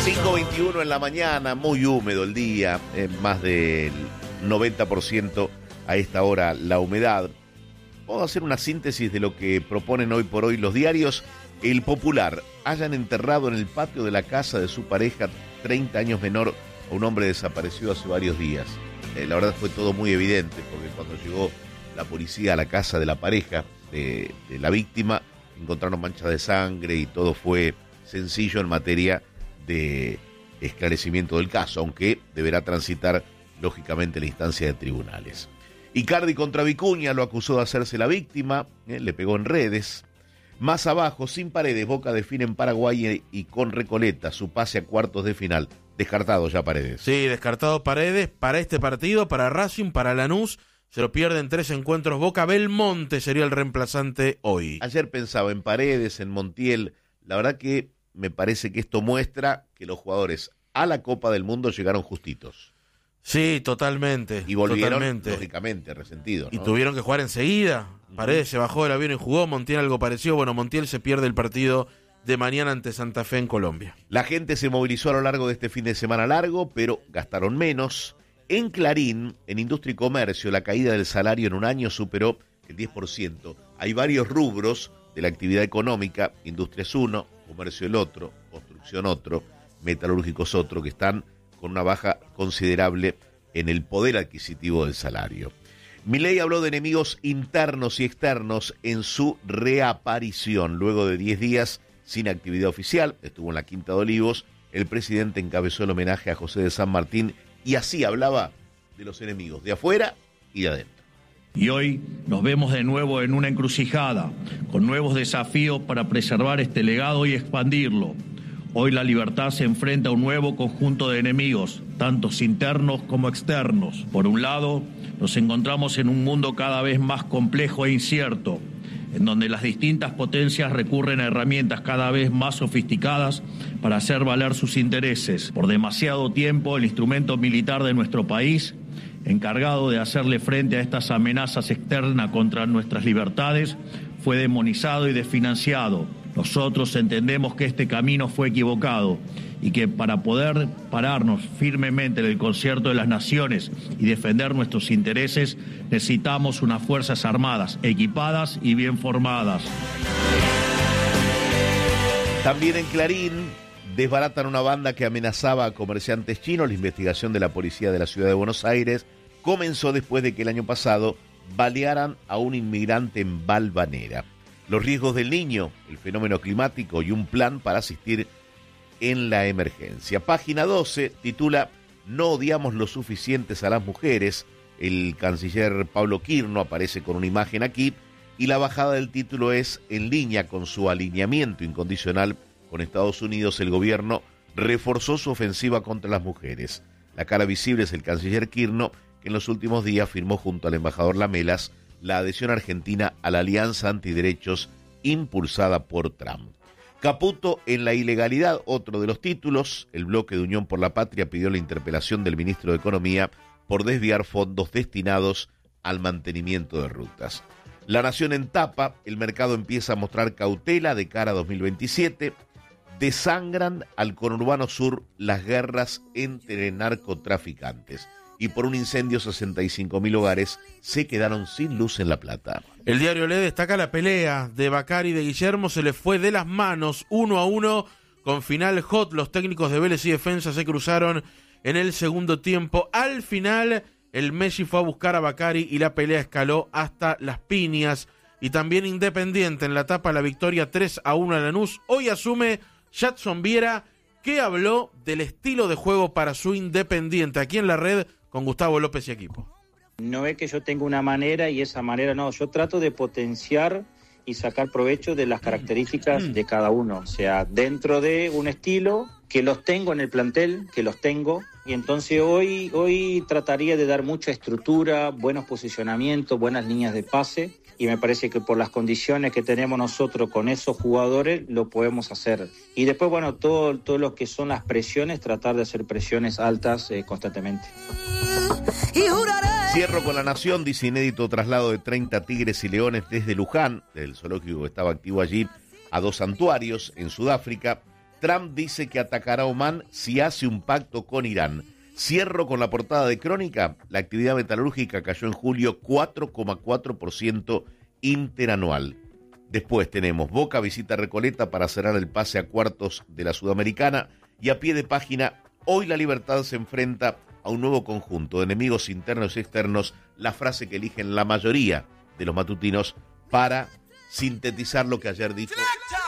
5:21 en la mañana, muy húmedo el día, más del 90% a esta hora la humedad. Vamos a hacer una síntesis de lo que proponen hoy por hoy los diarios. El Popular: hayan enterrado en el patio de la casa de su pareja 30 años menor a un hombre desaparecido hace varios días. La verdad fue todo muy evidente, porque cuando llegó la policía a la casa de la pareja de la víctima, encontraron manchas de sangre y todo fue sencillo en materia de esclarecimiento del caso, aunque deberá transitar lógicamente la instancia de tribunales. Icardi contra Vicuña: lo acusó de hacerse la víctima, le pegó en redes. Más abajo: sin Paredes, Boca define en Paraguay y con Recoleta su pase a cuartos de final. Descartado ya Paredes. Sí, descartado Paredes para este partido, para Racing, para Lanús. Se lo pierden 3 encuentros Boca. Belmonte sería el reemplazante hoy. Ayer pensaba en Paredes, en Montiel. La verdad que me parece que esto muestra que los jugadores a la Copa del Mundo llegaron justitos. Sí, totalmente. Y volvieron, totalmente, lógicamente, resentidos, ¿no? Y tuvieron que jugar enseguida. Paredes se bajó del avión y jugó. Montiel algo parecido. Bueno, Montiel se pierde el partido de mañana ante Santa Fe en Colombia. La gente se movilizó a lo largo de este fin de semana largo, pero gastaron menos. En Clarín, en Industria y Comercio, la caída del salario en un año superó el 10%. Hay varios rubros de la actividad económica: industria es uno, comercio el otro, construcción otro, metalúrgicos otro, que están con una baja considerable en el poder adquisitivo del salario. Milei habló de enemigos internos y externos en su reaparición. Luego de 10 días sin actividad oficial, estuvo en la Quinta de Olivos. El presidente encabezó el homenaje a José de San Martín y así hablaba de los enemigos de afuera y de adentro. Y hoy nos vemos de nuevo en una encrucijada, con nuevos desafíos para preservar este legado y expandirlo. Hoy la libertad se enfrenta a un nuevo conjunto de enemigos, tantos internos como externos. Por un lado, nos encontramos en un mundo cada vez más complejo e incierto, en donde las distintas potencias recurren a herramientas cada vez más sofisticadas para hacer valer sus intereses. Por demasiado tiempo, el instrumento militar de nuestro país, encargado de hacerle frente a estas amenazas externas contra nuestras libertades, fue demonizado y desfinanciado. Nosotros entendemos que este camino fue equivocado y que para poder pararnos firmemente en el concierto de las naciones y defender nuestros intereses, necesitamos unas fuerzas armadas equipadas y bien formadas. También en Clarín desbaratan una banda que amenazaba a comerciantes chinos. La investigación de la policía de la ciudad de Buenos Aires comenzó después de que el año pasado balearan a un inmigrante en Valvanera. Los riesgos del niño, el fenómeno climático y un plan para asistir en la emergencia. Página 12 titula: no odiamos lo suficientes a las mujeres. El canciller Pablo Quirno aparece con una imagen aquí y la bajada del título es: en línea con su alineamiento incondicional con Estados Unidos, el gobierno reforzó su ofensiva contra las mujeres. La cara visible es el canciller Quirno, que en los últimos días firmó junto al embajador Lamelas la adhesión argentina a la alianza antiderechos impulsada por Trump. Caputo en la ilegalidad, otro de los títulos. El bloque de Unión por la Patria pidió la interpelación del ministro de Economía por desviar fondos destinados al mantenimiento de rutas. La Nación en tapa: el mercado empieza a mostrar cautela de cara a 2027. Desangran al conurbano sur las guerras entre narcotraficantes. Y por un incendio 65.000 hogares se quedaron sin luz en La Plata. El diario Le destaca la pelea de Bacari y de Guillermo. Se le fue de las manos 1-1 con final hot. Los técnicos de Vélez y Defensa se cruzaron en el segundo tiempo. Al final el Messi fue a buscar a Bacari y la pelea escaló hasta las piñas. Y también Independiente en la tapa: la victoria 3-1 a Lanús. Hoy asume Jadson Viera, que habló del estilo de juego para su Independiente. Aquí en la red con Gustavo López y equipo. No es que yo tenga una manera y esa manera no, yo trato de potenciar y sacar provecho de las características de cada uno, o sea, dentro de un estilo que los tengo en el plantel, que los tengo, y entonces hoy trataría de dar mucha estructura, buenos posicionamientos, buenas líneas de pase, y me parece que por las condiciones que tenemos nosotros con esos jugadores lo podemos hacer. Y después, bueno, todo lo que son las presiones, tratar de hacer presiones altas constantemente. Cierro con La Nación, dice: inédito traslado de 30 tigres y leones desde Luján, del zoológico que estaba activo allí, a 2 santuarios en Sudáfrica. Trump dice que atacará a Omán si hace un pacto con Irán. Cierro con la portada de Crónica. La actividad metalúrgica cayó en julio 4,4% interanual. Después tenemos Boca visita Recoleta para cerrar el pase a cuartos de la Sudamericana. Y a pie de página, hoy la Libertad se enfrenta a un nuevo conjunto de enemigos internos y externos. La frase que eligen la mayoría de los matutinos para sintetizar lo que ayer dijo